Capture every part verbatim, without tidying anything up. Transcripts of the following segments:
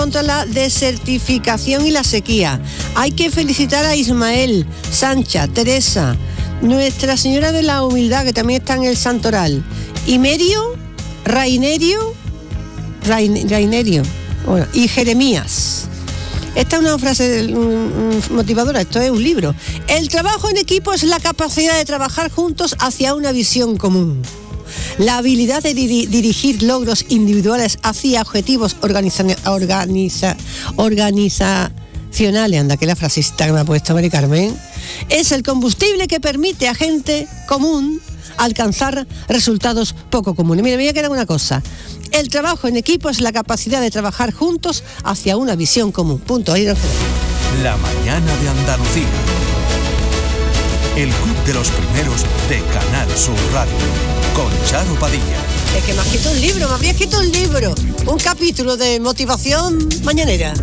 Contra la desertificación y la sequía. Hay que felicitar a Ismael, Sancha, Teresa, Nuestra Señora de la Humildad, que también está en el Santoral, Imerio, Rainerio, Rain, Rainerio bueno, y Jeremías. Esta es una frase motivadora, esto es un libro. El trabajo en equipo es la capacidad de trabajar juntos hacia una visión común. La habilidad de dir- dirigir logros individuales hacia objetivos organiza- organiza- organizacionales, anda que la frasista que me ha puesto Mari Carmen, es el combustible que permite a gente común alcanzar resultados poco comunes. Mira, mira que era una cosa. El trabajo en equipo es la capacidad de trabajar juntos hacia una visión común. Punto. Ahí nos quedamos. La mañana de Andalucía. El club de los primeros de Canal Sur Radio. Con Charo Padilla. Es que me has escrito un libro, me habría escrito un libro, un capítulo de motivación mañanera.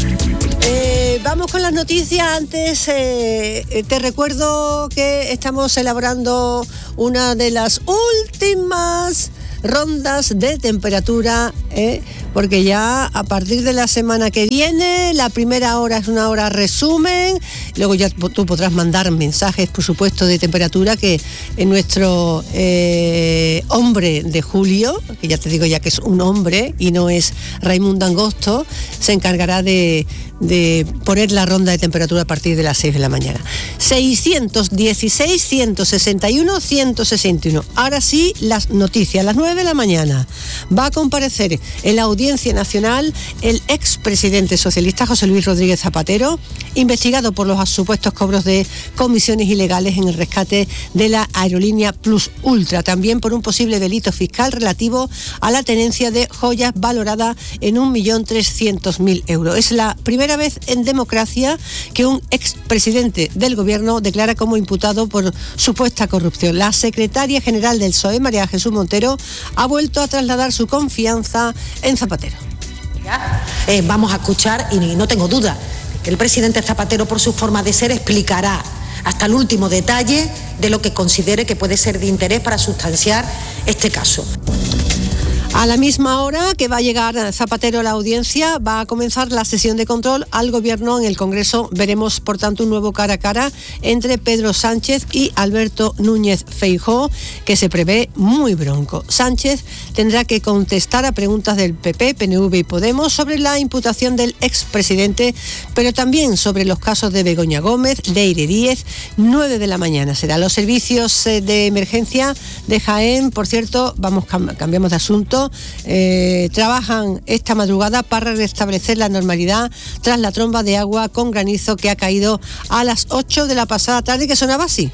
Eh, vamos con las noticias. Antes eh, te recuerdo que estamos elaborando una de las últimas rondas de temperatura, eh, porque ya a partir de la semana que viene la primera hora es una hora resumen, luego ya tú podrás mandar mensajes, por supuesto, de temperatura, que en nuestro eh, hombre de Julio, que ya te digo ya que es un hombre y no es Raimundo Angosto, se encargará de, de poner la ronda de temperatura a partir de las seis de la mañana. seiscientos dieciséis, ciento sesenta y uno, ciento sesenta y uno. Ahora sí, las noticias. A las nueve de la mañana va a comparecer en la Audiencia Nacional el expresidente socialista José Luis Rodríguez Zapatero, investigado por los supuestos cobros de comisiones ilegales en el rescate de la aerolínea Plus Ultra, también por un posible delito fiscal relativo a la tenencia de joyas valorada en un millón trescientos mil euros. Es la primera vez en democracia que un expresidente del gobierno declara como imputado por supuesta corrupción. La secretaria general del P S O E, María Jesús Montero, ha vuelto a trasladar su confianza en Zapatero. Eh, vamos a escuchar, y no tengo duda, que el presidente Zapatero, por su forma de ser, explicará hasta el último detalle de lo que considere que puede ser de interés para sustanciar este caso. A la misma hora que va a llegar Zapatero a la audiencia, va a comenzar la sesión de control al gobierno en el Congreso. Veremos, por tanto, un nuevo cara a cara entre Pedro Sánchez y Alberto Núñez Feijóo, que se prevé muy bronco. Sánchez tendrá que contestar a preguntas del P P, P N V y Podemos sobre la imputación del expresidente, pero también sobre los casos de Begoña Gómez, Leire Díez. nueve de la mañana será. Los servicios de emergencia de Jaén, por cierto, vamos, cambiamos de asunto, Eh, trabajan esta madrugada para restablecer la normalidad tras la tromba de agua con granizo que ha caído a las ocho de la pasada tarde, que sonaba así.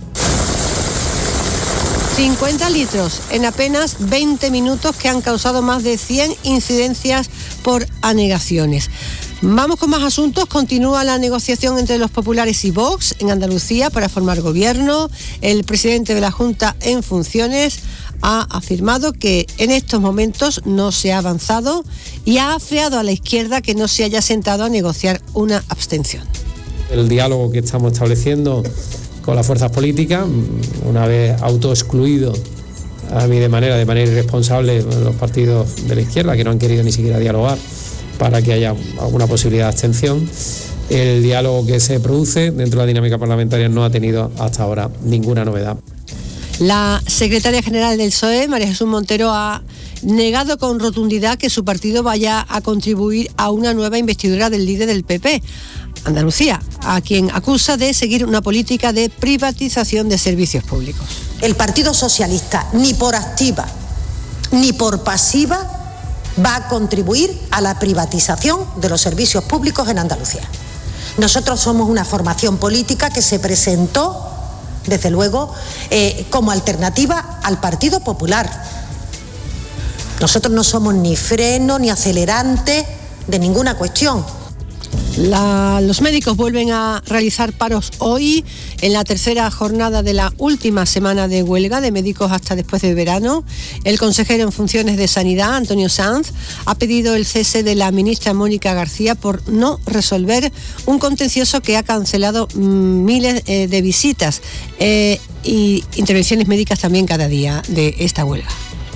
cincuenta litros en apenas veinte minutos, que han causado más de cien incidencias por anegaciones. Vamos con más asuntos. Continúa la negociación entre los populares y Vox en Andalucía para formar gobierno. El presidente de la Junta en funciones ha afirmado que en estos momentos no se ha avanzado y ha afeado a la izquierda que no se haya sentado a negociar una abstención. El diálogo que estamos estableciendo con las fuerzas políticas, una vez autoexcluido a mí de manera, de manera irresponsable los partidos de la izquierda, que no han querido ni siquiera dialogar para que haya alguna posibilidad de abstención, el diálogo que se produce dentro de la dinámica parlamentaria no ha tenido hasta ahora ninguna novedad. La secretaria general del P S O E, María Jesús Montero, ha negado con rotundidad que su partido vaya a contribuir a una nueva investidura del líder del P P, Andalucía, a quien acusa de seguir una política de privatización de servicios públicos. El Partido Socialista, ni por activa ni por pasiva, va a contribuir a la privatización de los servicios públicos en Andalucía. Nosotros somos una formación política que se presentó, desde luego, eh, como alternativa al Partido Popular. Nosotros no somos ni freno ni acelerante de ninguna cuestión. La, los médicos vuelven a realizar paros hoy en la tercera jornada de la última semana de huelga de médicos hasta después del verano. El consejero en funciones de Sanidad, Antonio Sanz, ha pedido el cese de la ministra Mónica García por no resolver un contencioso que ha cancelado mmm, miles eh, de visitas eh, y intervenciones médicas también cada día de esta huelga.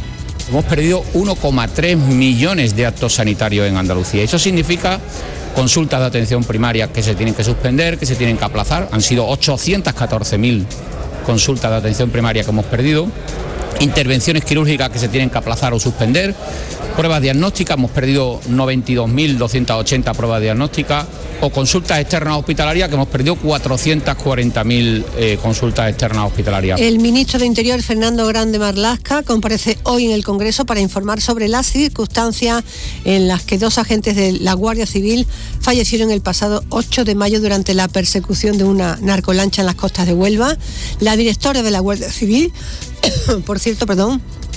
Hemos perdido uno coma tres millones de actos sanitarios en Andalucía. Eso significa consultas de atención primaria que se tienen que suspender, que se tienen que aplazar. Han sido ochocientas catorce mil consultas de atención primaria que hemos perdido. Intervenciones quirúrgicas que se tienen que aplazar o suspender. Pruebas diagnósticas, hemos perdido noventa y dos mil doscientas ochenta pruebas diagnósticas. O consultas externas hospitalarias, que hemos perdido cuatrocientas cuarenta mil eh, consultas externas hospitalarias. El ministro de Interior, Fernando Grande Marlaska, comparece hoy en el Congreso para informar sobre las circunstancias en las que dos agentes de la Guardia Civil fallecieron el pasado ocho de mayo durante la persecución de una narcolancha en las costas de Huelva. La directora de la Guardia Civil, por cierto, perdón,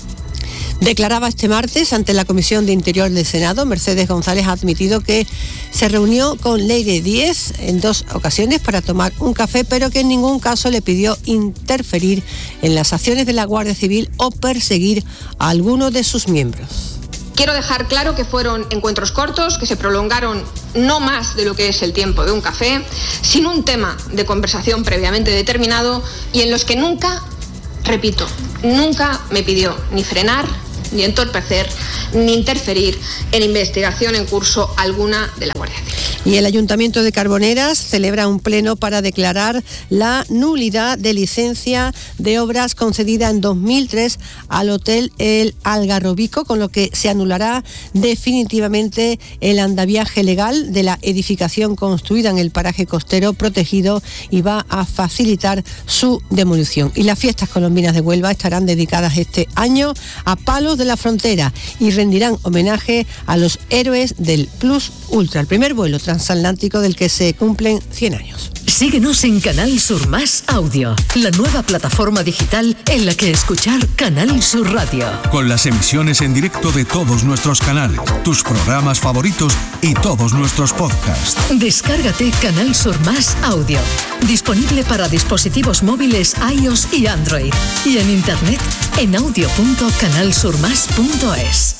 declaraba este martes ante la Comisión de Interior del Senado. Mercedes González ha admitido que se reunió con Leire Díez en dos ocasiones para tomar un café, pero que en ningún caso le pidió interferir en las acciones de la Guardia Civil o perseguir a alguno de sus miembros. Quiero dejar claro que fueron encuentros cortos, que se prolongaron no más de lo que es el tiempo de un café, sin un tema de conversación previamente determinado y en los que nunca, repito, nunca me pidió ni frenar, ni entorpecer, ni interferir en investigación en curso alguna de la Guardia Civil. Y el Ayuntamiento de Carboneras celebra un pleno para declarar la nulidad de licencia de obras concedida en dos mil tres al Hotel El Algarrobico, con lo que se anulará definitivamente el andamiaje legal de la edificación construida en el paraje costero protegido y va a facilitar su demolición. Y las fiestas colombinas de Huelva estarán dedicadas este año a palos de la frontera y rendirán homenaje a los héroes del Plus Ultra, el primer vuelo transatlántico del que se cumplen cien años. Síguenos en Canal Sur Más Audio, la nueva plataforma digital en la que escuchar Canal Sur Radio. Con las emisiones en directo de todos nuestros canales, tus programas favoritos y todos nuestros podcasts. Descárgate Canal Sur Más Audio, disponible para dispositivos móviles iOS y Android, y en internet en audio punto canal sur más punto es.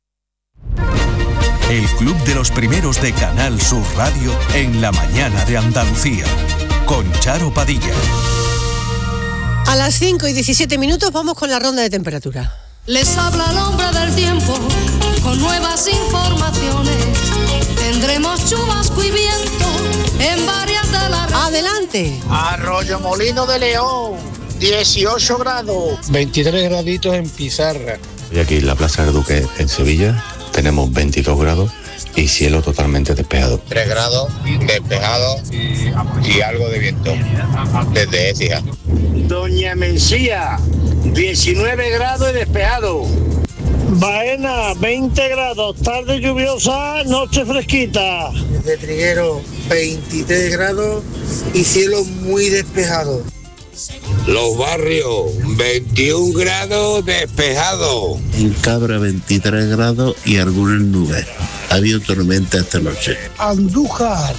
El Club de los Primeros de Canal Sur Radio en la mañana de Andalucía, con Charo Padilla. A las cinco y diecisiete minutos vamos con la ronda de temperatura. Les habla el hombre del tiempo con nuevas informaciones. Tendremos chubasco y viento en varias de las... ¡Adelante! Arroyo Molino de León, dieciocho grados. veintitrés graditos en Pizarra. Y aquí en la Plaza del Duque en Sevilla tenemos veintidós grados y cielo totalmente despejado. tres grados despejado y algo de viento desde Écija. Doña Mencía, diecinueve grados y despejado. Baena, veinte grados, tarde lluviosa, noche fresquita. Desde Triguero, veintitrés grados y cielo muy despejado. Los Barrios, veintiún grados despejado. En Cabra, veintitrés grados y algunas nubes. Ha habido tormenta esta noche. Andújar,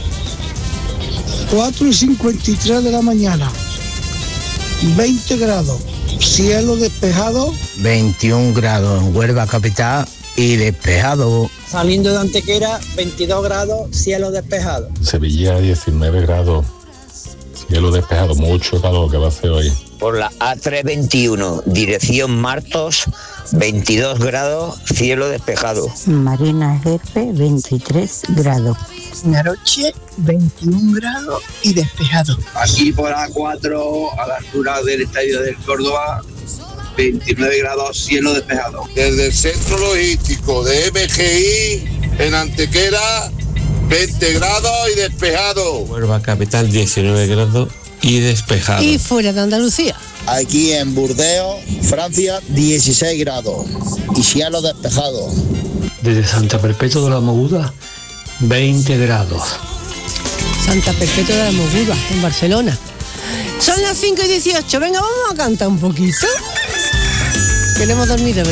cuatro y cincuenta y tres de la mañana, veinte grados, cielo despejado. veintiún grados en Huelva capital y despejado. Saliendo de Antequera, veintidós grados, cielo despejado. Sevilla, diecinueve grados. Cielo despejado, mucho calor que va a hacer hoy. Por la A trescientos veintiuno, dirección Martos, veintidós grados, cielo despejado. Marina Jefe, veintitrés grados. Naroche, veintiún grados y despejado. Aquí por A cuatro, a la altura del Estadio del Córdoba, veintinueve grados, cielo despejado. Desde el centro logístico de M G I en Antequera, veinte grados y despejado. Huelva capital, diecinueve grados y despejado. Y fuera de Andalucía. Aquí en Burdeos, Francia, dieciséis grados y cielo despejado. Desde Santa Perpetua de la Moguda, veinte grados. Santa Perpetua de la Moguda, en Barcelona. Son las cinco y dieciocho. Venga, vamos a cantar un poquito. Queremos dormir de verdad.